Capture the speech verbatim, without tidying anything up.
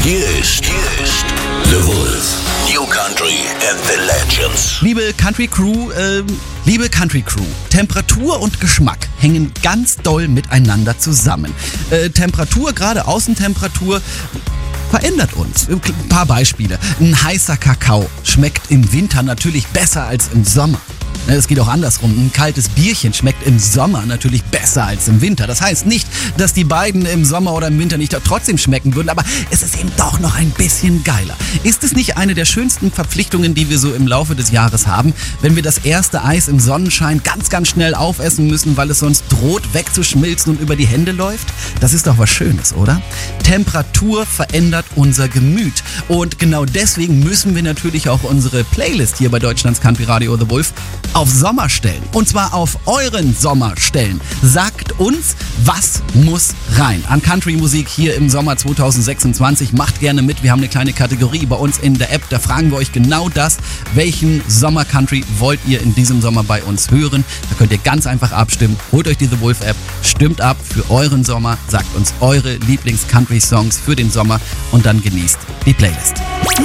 Hier ist, hier ist The Wolf. New Country and the Legends. Liebe Country Crew, äh, liebe Country Crew, Temperatur und Geschmack hängen ganz doll miteinander zusammen. Äh, Temperatur, gerade Außentemperatur, verändert uns. Ein paar Beispiele. Ein heißer Kakao schmeckt im Winter natürlich besser als im Sommer. Es geht auch andersrum. Ein kaltes Bierchen schmeckt im Sommer natürlich besser als im Winter. Das heißt nicht, dass die beiden im Sommer oder im Winter nicht trotzdem schmecken würden, aber es ist eben doch noch ein bisschen geiler. Ist es nicht eine der schönsten Verpflichtungen, die wir so im Laufe des Jahres haben, wenn wir das erste Eis im Sonnenschein ganz, ganz schnell aufessen müssen, weil es sonst droht wegzuschmilzen und über die Hände läuft? Das ist doch was Schönes, oder? Temperatur verändert unser Gemüt. Und genau deswegen müssen wir natürlich auch unsere Playlist hier bei Deutschlands Country Radio The Wolf auf Sommer stellen. Und zwar auf euren Sommer stellen. Sagt uns, was muss rein an Country-Musik hier im Sommer zwanzig sechsundzwanzig. Macht gerne mit. Wir haben eine kleine Kategorie bei uns in der App. Da fragen wir euch genau das. Welchen Sommer-Country wollt ihr in diesem Sommer bei uns hören? Da könnt ihr ganz einfach abstimmen. Holt euch die The Wolf-App. Stimmt ab für euren Sommer. Sagt uns eure Lieblings-Country-Songs für den Sommer. Und dann genießt die Playlist.